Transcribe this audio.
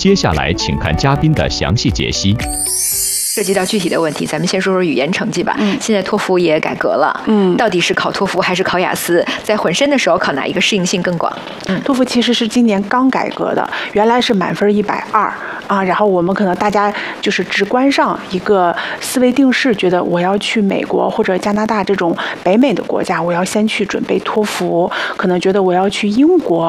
接下来请看嘉宾的详细解析。 涉及到具体的问题，咱们先说说语言成绩吧。现在托福也改革了，到底是考托福还是考雅思？在混声的时候考哪一个适应性更广？ 托福其实是今年刚改革的，原来是满分120啊，然后我们可能大家就是直观上一个思维定式，觉得我要去美国或者加拿大这种北美的国家，我要先去准备托福，可能觉得我要去英国